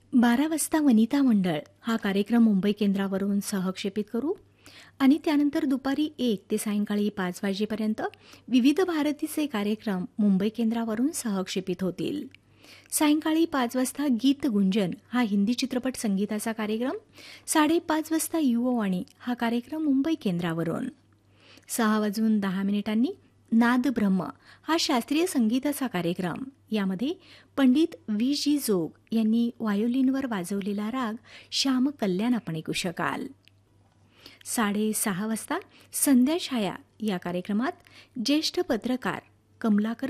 12 वाजता वनिता मंडळ हा कार्यक्रम मुंबई केंद्रावरून सहक्षेपित करू आणि त्यानंतर दुपारी 1 ते सायंकाळी 5 वाजेपर्यंत विविध भारतीचे कार्यक्रम मुंबई केंद्रावरून सहक्षेपित होतील. सायंकाळी 5 वाजता गीत गुंजन हा हिंदी चित्रपट संगीताचा कार्यक्रम, 5:30 वाजता युववाणी हा कार्यक्रम मुंबई केंद्रावरून, 6:10 नाद ब्रह्म हा शास्त्रीय संगीताचा कार्यक्रम. यामध्ये पंडित व्ही जी जोग यांनी व्हायोलिनवर वाजवलेला राग श्याम कल्याण आपण ऐकू शकाल. 6:30 वाजता संध्या छाया या कार्यक्रमात ज्येष्ठ पत्रकार कमलाकर